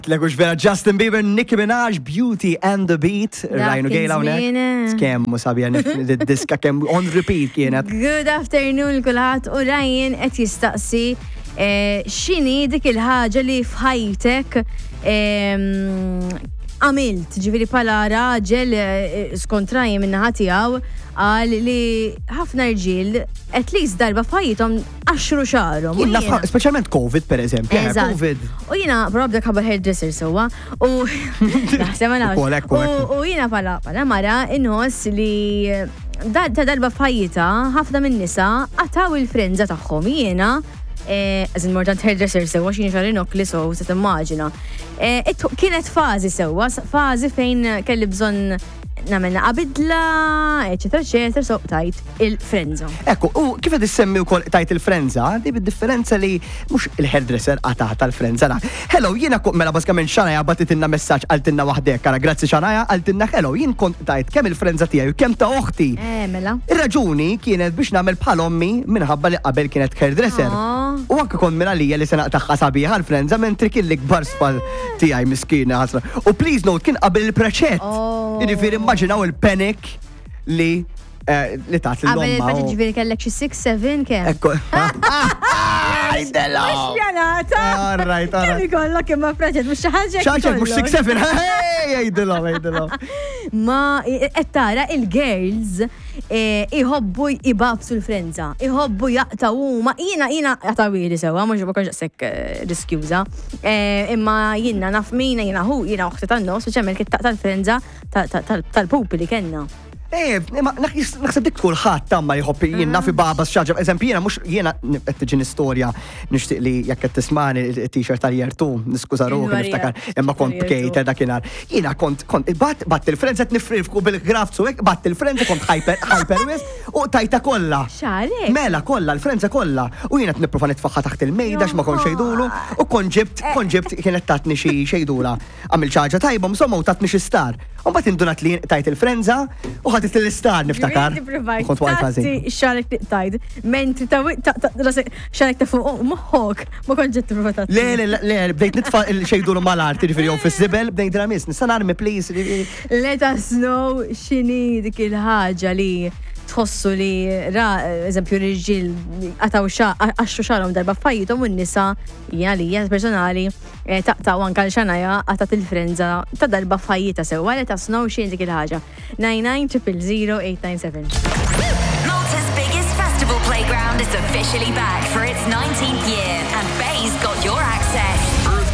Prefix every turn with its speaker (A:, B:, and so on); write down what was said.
A: Tlekux vera Justin Bieber, Nicki Minaj, Beauty and the Beat. Rajnu gejla unek. Skem musabja diska kem on repeat kienet.
B: Good afternoon kulħadd u Ryan qed jistaqsi x'inhi dik il-ħaġa li f'ħajtek għamilt, ġifieri bħala raġel skont Ryan min-naħa tiegħu qal li ħafna rġiel at least darba f'ħajjithom 10 xarhom.
A: Speċjalment COVID pereżempju. COVID.
B: U jiena probably ħabba hairdresser sewwa u naħseb ma nafx. U jiena bħala mara inħoss li ta' darba f'ħajjitha ħafna min-nisa qataw il-frenza tagħhom. Jiena Azin mortant hairdresser sewa xin xarri nokli so se timmaġina. Kienet fażi sewa, fażi fejn kelli bżonn nagħmel qabidla, eċetera, so tajt il-frenza.
A: Ekku, u kif qed issemmi wkoll tajt il-frenza, di bid-differenza li mhux il-hairdresser qatata l-frenza. Hello, jiena mela bażikament Xanaja batitilna messaġġ għaltinna waħdek, kara grazzi Xanaja, għaltinna hello, jien kont tajt kemm il-frenza tiegħi u kemm ta' oħti.
B: Mela.
A: Ir-raġuni kienet biex nagħmel bħal ommi minħabba li qabel kienet hairdresser. U anke kont minn għalija li se naqtaħħa sabiħa l-frenza mentri kien l-ikbar spal tiegħi miskina ħasra. U please note kien qabel il-preċett. Jiġifieri immaġinaw il-panic li tat l-lomma.
B: Qabel il-preċett ġifieri kellek xi 6-7 kemm?
A: Ekku. Għajdela!
B: Mux pjanata!
A: All right.
B: Kemm ikollok imma preċett, mux xi ħaġa.
A: Xaġek mux 6-7, għajdela.
B: Ma qed tara il-girls iħobbu jibabsu l-frenza, iħobbu jaqtaw huma jiena qatawili sewwa mhux ma konx sekk riskjuża. Imma jiena naf mina jiena uħti tan-nos biex hemmhekk taqta' l-frenza tal-pupi li kellna. Naħseb dik kulħadd tamma jħobb jien naf babas xaġa. Eżempju jiena mhux jiena qed tiġi istorja nixtieq li jekk qed tismani t-t-shirt tal-year 2, niskuża ruħi niftakar imma kont bkejta dakinhar. Jiena kont batt il-frenza qed nifrifku bil-graf su hekk batt il-frenza kont hyper wis u tajta kollha. X'għalek?
A: Mela kollha, l-frenza kollha. U jiena qed nipprova nitfaħħa taħt il-mejda x'ma kont xejdulu u kont ġibt kienet tatni xi xejdula. Għamil ċaġa tajba insomma u tatni xi star. U mbagħad indunat li tajt il-frenza u ħadet l-istar niftakar. Kont wajt ħażin.
B: Xarek tajt, mentri xarek ta' fuq moħħok, ma kontx qed tipprova tagħti.
A: Le, bdejt nitfa' il-xejdulu mal-art, jiġifieri jew fis-sibel, bdejt dramis, nista' narmi please.
B: Let us know x'inhi dik il-ħaġa li tħossu li eżempju riġġiel qataw 10 xarhom darba f'ħajjithom u n-nisa hija personali taqtaw anke l-Xanaja qatat il-frenza ta' darba f'ħajjitha sewwa let us know x'inhi dik il-ħaġa. 99
C: Malta's biggest festival playground is officially back for its 19th year.